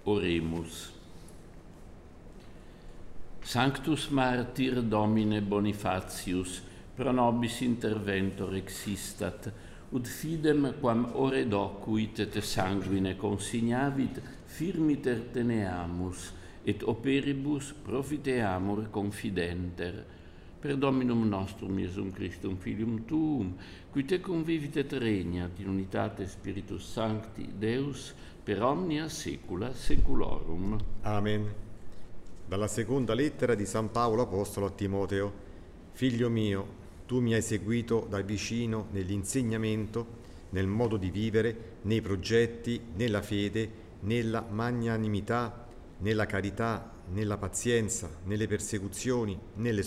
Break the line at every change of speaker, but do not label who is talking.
Oremus. Sanctus martyr Domine Bonifatius, pro nobis interventor existat, ut fidem quam ore docuit et sanguine consignavit, firmiter teneamus, et operibus profiteamur confidenter. Per Dominum nostrum Iesum Christum Filium Tuum, qui te convivit et regnat in unitate Spiritus Sancti, Deus, per omnia saecula saeculorum.
Amen. Dalla seconda lettera di San Paolo Apostolo a Timoteo. Figlio mio, tu mi hai seguito da vicino nell'insegnamento, nel modo di vivere, nei progetti, nella fede, nella magnanimità, nella carità, nella pazienza, nelle persecuzioni, nelle